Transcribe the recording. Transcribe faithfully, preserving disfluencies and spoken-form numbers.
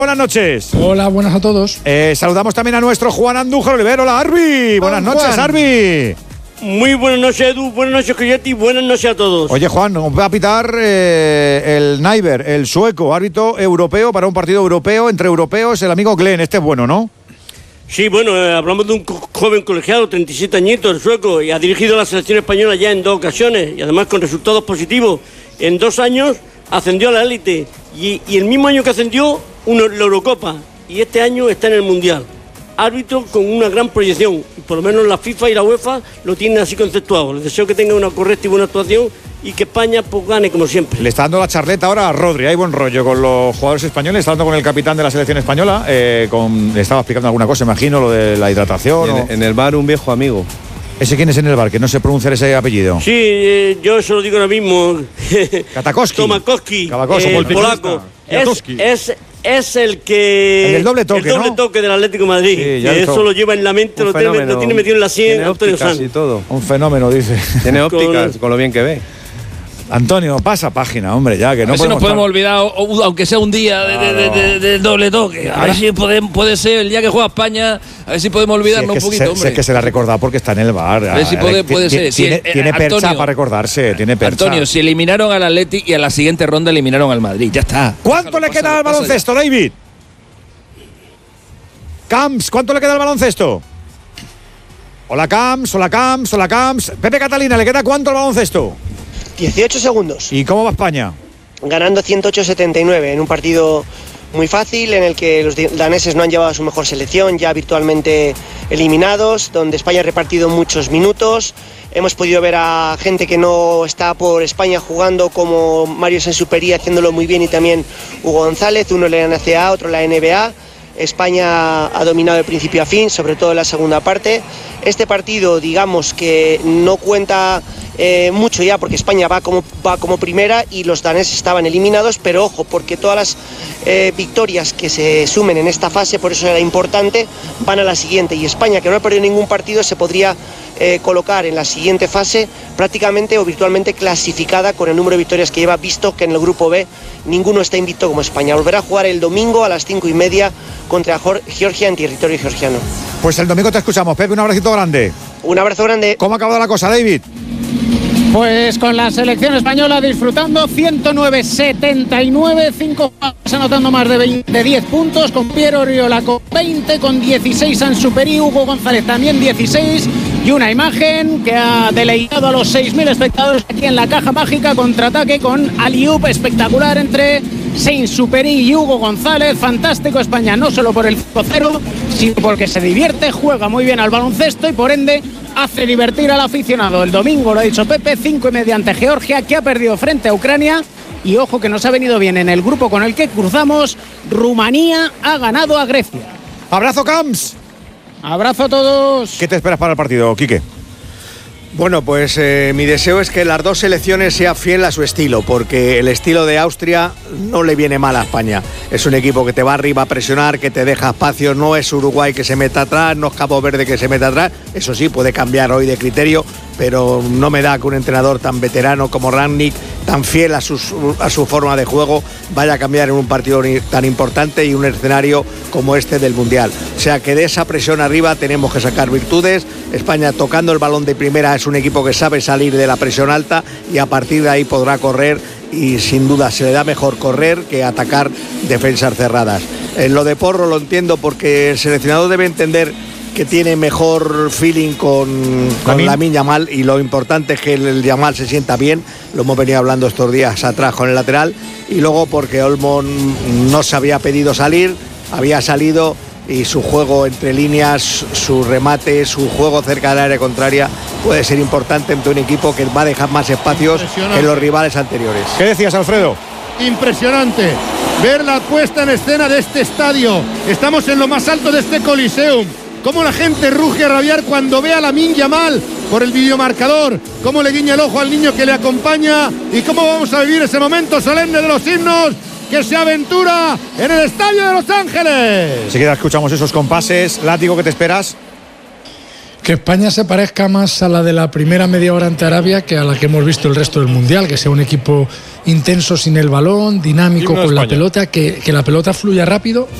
Buenas noches. Hola, buenas a todos. Eh, saludamos también a nuestro Juan Andújar Olivero. Hola, Arbi. Buenas noches, Juan. Arbi. Muy buenas noches, Edu. Buenas noches, Coyote. Buenas noches a todos. Oye, Juan, nos va a pitar eh, el Naiber, el sueco, árbitro europeo para un partido europeo, entre europeos, el amigo Glenn. Este es bueno, ¿no? Sí, bueno, eh, hablamos de un joven colegiado, treinta y siete añitos, el sueco, y ha dirigido a la selección española ya en dos ocasiones, y además con resultados positivos. En dos años ascendió a la élite, y, y el mismo año que ascendió, uno, la Eurocopa, y este año está en el Mundial. Árbitro con una gran proyección, y por lo menos la FIFA y la UEFA lo tienen así conceptuado. Les deseo que tenga una correcta y buena actuación y que España pues gane como siempre. Le está dando la charleta ahora a Rodri. Hay buen rollo con los jugadores españoles. Está hablando con el capitán de la selección española. Eh, con, le estaba explicando alguna cosa, imagino, lo de la hidratación. En, o... en el bar un viejo amigo. ¿Ese quién es en el bar? Que no sé pronunciar ese apellido. Sí, eh, yo se lo digo ahora mismo. Katakowski. Tomakowski, Katakowski, eh, el polaco. Es, es, es el que... El del doble toque, El doble ¿no? toque del Atlético de Madrid. Sí, que eso lo lleva en la mente, lo tiene, lo tiene metido en la sien, Antonio Sanz. Y todo. Un fenómeno, dice. Tiene ópticas, con, con lo bien que ve. Antonio, pasa página, hombre, ya que no a ver si podemos nos podemos estar... olvidar, o, aunque sea un día del de, de, de, de doble toque. A Ahora... ver si puede, puede ser el día que juega España, a ver si podemos olvidarnos sí, es un poquito, se, hombre. Es que se la ha recordado porque está en el bar. A ver si puede, puede ser. Tiene, si, tiene eh, percha Antonio, para recordarse, tiene percha. Antonio, si eliminaron al Athletic y a la siguiente ronda eliminaron al Madrid, ya está. ¿Cuánto Déjalo, le queda pásalo, al baloncesto, pásalo. David? Camps, ¿cuánto le queda al baloncesto? Hola Camps, hola Camps, hola Camps. Pepe Catalina, ¿le queda cuánto al baloncesto? dieciocho segundos. ¿Y cómo va España? Ganando ciento ocho a setenta y nueve en un partido muy fácil en el que los daneses no han llevado a su mejor selección, ya virtualmente eliminados, donde España ha repartido muchos minutos. Hemos podido ver a gente que no está por España jugando, como Mario Sansuperi haciéndolo muy bien, y también Hugo González, uno en la N C A A, otro en la N B A. España ha dominado de principio a fin, sobre todo en la segunda parte. Este partido, digamos que no cuenta eh, mucho ya, porque España va como, va como primera y los daneses estaban eliminados, pero ojo, porque todas las eh, victorias que se sumen en esta fase, por eso era importante, van a la siguiente, y España, que no ha perdido ningún partido, se podría eh, colocar en la siguiente fase prácticamente o virtualmente clasificada con el número de victorias que lleva, visto que en el grupo B ninguno está invicto como España. Volverá a jugar el domingo a las cinco y media contra Georgia en territorio georgiano. Pues el domingo te escuchamos, Pepe, un abracito grande. Un abrazo grande. ¿Cómo ha acabado la cosa, David? Pues con la selección española disfrutando, ciento nueve a setenta y nueve, cinco anotando más de, veinte, de diez puntos, con Piero Oriola con veinte, con dieciséis Sansuperi, Hugo González también dieciséis, y una imagen que ha deleitado a los seis mil espectadores aquí en la Caja Mágica, contraataque con alley-oop espectacular entre Sansuperi y Hugo González. Fantástico España, no solo por el cinco cero, sino porque se divierte, juega muy bien al baloncesto y por ende hace divertir al aficionado. El domingo, lo ha dicho Pepe, cinco y media ante Georgia, que ha perdido frente a Ucrania. Y ojo que nos ha venido bien en el grupo con el que cruzamos. Rumanía ha ganado a Grecia. ¡Abrazo, Camps! Abrazo a todos. ¿Qué te esperas para el partido, Quique? Bueno, pues eh, mi deseo es que las dos selecciones sean fieles a su estilo, porque el estilo de Austria no le viene mal a España. Es un equipo que te va arriba a presionar, que te deja espacios, no es Uruguay que se meta atrás, no es Cabo Verde que se meta atrás. Eso sí, puede cambiar hoy de criterio, pero no me da que un entrenador tan veterano como Rangnick, tan fiel a, sus, a su forma de juego, vaya a cambiar en un partido tan importante y un escenario como este del Mundial. O sea que de esa presión arriba tenemos que sacar virtudes. España tocando el balón de primera es un equipo que sabe salir de la presión alta y a partir de ahí podrá correr, y sin duda se le da mejor correr que atacar defensas cerradas. En lo de Porro lo entiendo, porque el seleccionador debe entender que tiene mejor feeling con, con Lamine Yamal, y lo importante es que el, el Yamal se sienta bien. Lo hemos venido hablando estos días atrás con el lateral, y luego porque Olmo no se había pedido salir, había salido, y su juego entre líneas, su remate, su juego cerca del área contraria puede ser importante ante un equipo que va a dejar más espacios que los rivales anteriores. ¿Qué decías, Alfredo? Impresionante ver la puesta en escena de este estadio. Estamos en lo más alto de este Coliseum. Cómo la gente ruge a rabiar cuando ve a Lamine Yamal por el videomarcador, cómo le guiña el ojo al niño que le acompaña, y cómo vamos a vivir ese momento solemne de los himnos que se aventura en el estadio de Los Ángeles. Enseguida escuchamos esos compases. Látigo, ¿qué te esperas? Que España se parezca más a la de la primera media hora ante Arabia que a la que hemos visto el resto del Mundial, que sea un equipo intenso sin el balón, dinámico con la pelota, que, que la pelota fluya rápido